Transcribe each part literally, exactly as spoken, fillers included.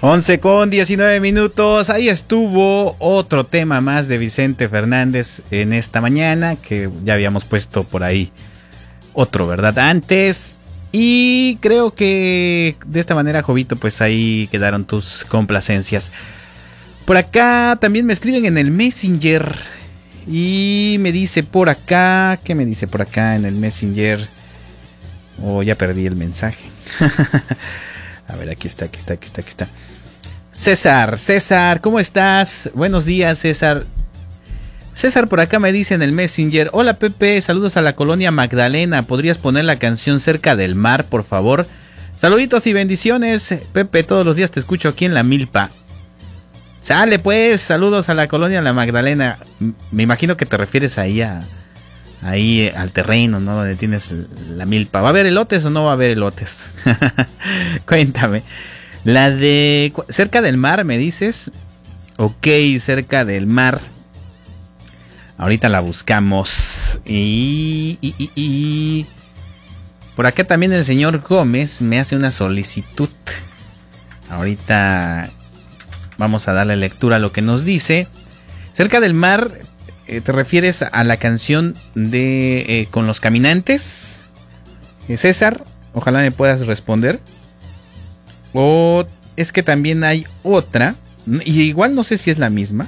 once con diecinueve minutos. Ahí estuvo otro tema más de Vicente Fernández en esta mañana, que ya habíamos puesto por ahí otro, ¿verdad? Antes. Y creo que de esta manera, Jovito, pues ahí quedaron tus complacencias. Por acá también me escriben en el Messenger. Y me dice por acá, ¿qué me dice por acá en el Messenger? Oh, ya perdí el mensaje. A ver, aquí está, aquí está, aquí está, aquí está. César, César, ¿cómo estás? Buenos días, César. César por acá me dice en el Messenger: hola Pepe, saludos a la colonia Magdalena. ¿Podrías poner la canción Cerca del Mar, por favor? Saluditos y bendiciones, Pepe, todos los días te escucho aquí en La Milpa. Sale pues, saludos a la colonia La Magdalena. Me imagino que te refieres ahí a... Ahí al terreno, ¿no? Donde tienes la milpa. ¿Va a haber elotes o no va a haber elotes? Cuéntame. La de... Cerca del mar, ¿me dices? Ok, Cerca del Mar. Ahorita la buscamos. Y, y, y, y... Por acá también el señor Gómez me hace una solicitud. Ahorita vamos a darle lectura a lo que nos dice. Cerca del Mar... ¿Te refieres a la canción de eh, Con los Caminantes? Eh, César, ojalá me puedas responder. O es que también hay otra, y igual no sé si es la misma.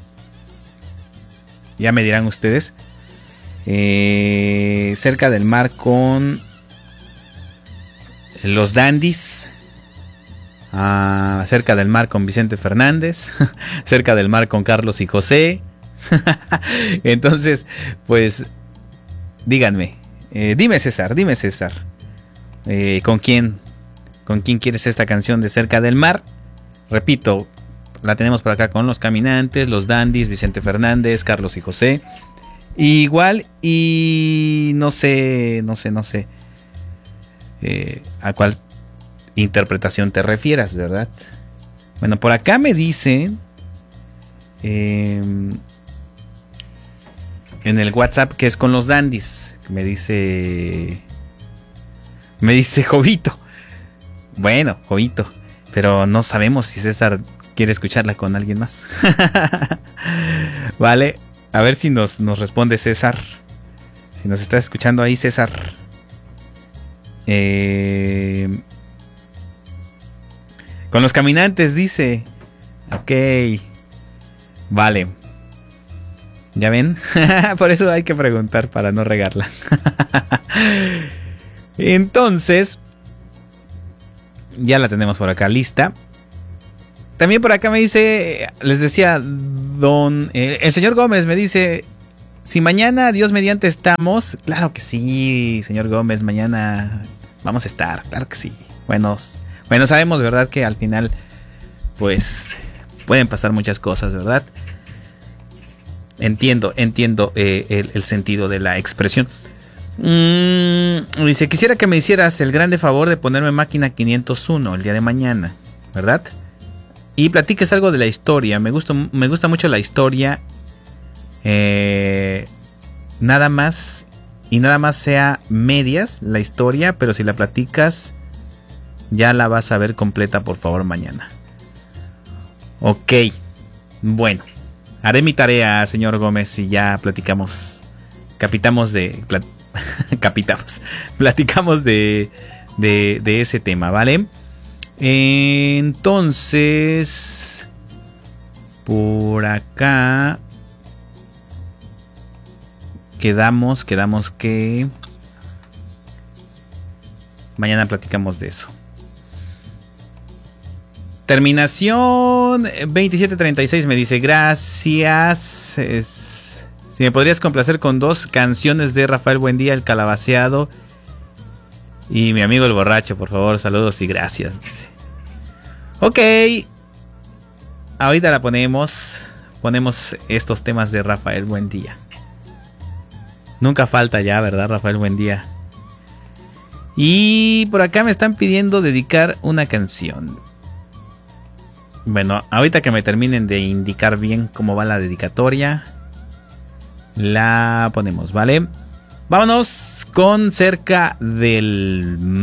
Ya me dirán ustedes. Eh, Cerca del Mar con Los Dandies. Ah, Cerca del Mar con Vicente Fernández. Cerca del Mar con Carlos y José. Entonces, pues, díganme, eh, dime César, dime César, eh, ¿con quién, con quién quieres esta canción de Cerca del Mar? Repito, la tenemos por acá con Los Caminantes, Los Dandies, Vicente Fernández, Carlos y José. Igual y no sé, no sé, no sé eh, a cuál interpretación te refieras, ¿verdad? Bueno, por acá me dicen... Eh, en el WhatsApp que es con Los Dandies. Me dice... Me dice Jovito. Bueno, Jovito. Pero no sabemos si César quiere escucharla con alguien más. Vale. A ver si nos, nos responde César. Si nos está escuchando ahí, César. Eh... Con Los Caminantes, dice. Ok. Vale. ¿Ya ven? Por eso hay que preguntar para no regarla. Entonces, ya la tenemos por acá lista. También por acá me dice, les decía, don... Eh, el señor Gómez me dice, si mañana, Dios mediante, estamos... Claro que sí, señor Gómez, mañana vamos a estar, claro que sí. Buenos, bueno, sabemos, ¿verdad? Que al final, pues, pueden pasar muchas cosas, ¿verdad? Entiendo, entiendo eh, el, el sentido de la expresión. Mm, dice, quisiera que me hicieras el grande favor de ponerme Máquina quinientos uno el día de mañana, ¿verdad? Y platiques algo de la historia. Me gusta, me gusta mucho la historia. Eh, nada más y nada más sea medias la historia, pero si la platicas ya la vas a ver completa, por favor, mañana. Ok, bueno. Haré mi tarea, señor Gómez, y ya platicamos. Capitamos de... Plat, capitamos. Platicamos de, de, de ese tema, ¿vale? Entonces... Por acá... Quedamos, quedamos que... Mañana platicamos de eso. Terminación veintisiete treinta y seis me dice, gracias. Es, si me podrías complacer con dos canciones de Rafael Buendía, El Calabaceado y Mi Amigo el Borracho, por favor, saludos y gracias, dice. Ok, ahorita la ponemos. Ponemos estos temas de Rafael Buendía. Nunca falta ya, ¿verdad, Rafael Buendía? Y por acá me están pidiendo dedicar una canción. Bueno, ahorita que me terminen de indicar bien cómo va la dedicatoria, la ponemos, ¿vale? Vámonos con Cerca del